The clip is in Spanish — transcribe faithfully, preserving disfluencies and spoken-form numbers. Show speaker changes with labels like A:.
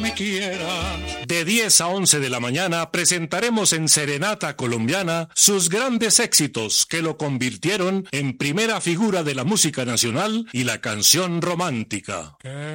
A: me quiera.
B: De diez a once de la mañana presentaremos en Serenata Colombiana sus grandes éxitos que lo convirtieron en primera figura de la música nacional y la canción romántica.